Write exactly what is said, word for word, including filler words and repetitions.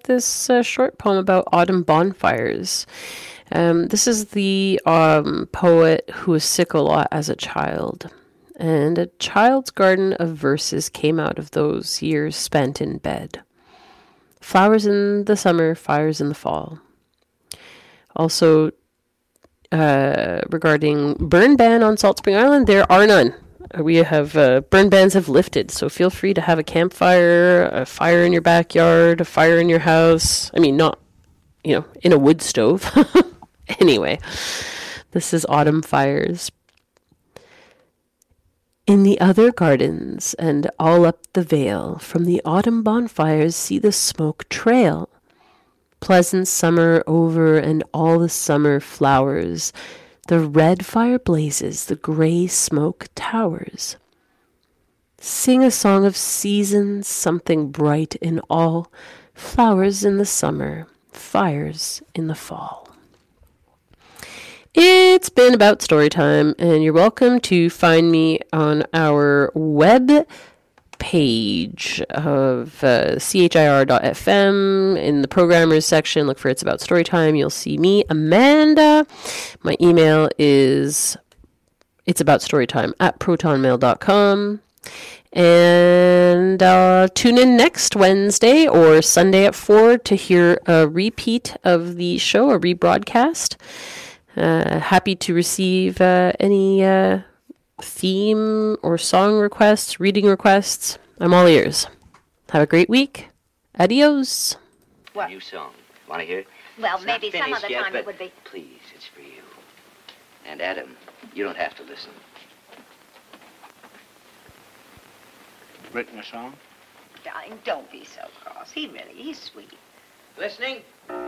this uh, short poem about autumn bonfires. Um, this is the um, poet who was sick a lot as a child. And a child's garden of verses came out of those years spent in bed. Flowers in the summer, fires in the fall. Also, uh, regarding burn ban on Salt Spring Island, there are none. We have, uh, burn bans have lifted, so feel free to have a campfire, a fire in your backyard, a fire in your house. I mean, not, you know, in a wood stove. Anyway, this is Autumn Fires. In the other gardens and all up the vale, from the autumn bonfires see the smoke trail. Pleasant summer over and all the summer flowers. The red fire blazes, the gray smoke towers. Sing a song of seasons, something bright in all. Flowers in the summer, fires in the fall. It's been about story time, and you're welcome to find me on our web page of uh, C H I R dot F M. In the programmers section, look for It's About Storytime. You'll see me, Amanda. My email is it's about storytime at proton mail dot com. And uh, tune in next Wednesday or Sunday at four to hear a repeat of the show, a rebroadcast. Uh, happy to receive uh, any uh, theme or song requests, reading requests. I'm all ears. Have a great week. Adios. What? New song. Want to hear it? Well, It's maybe not some other finished time yet, it would be. Please, it's for you. And Adam, you don't have to listen. Written a song? Darling, don't be so cross. He really, he's sweet. Listening?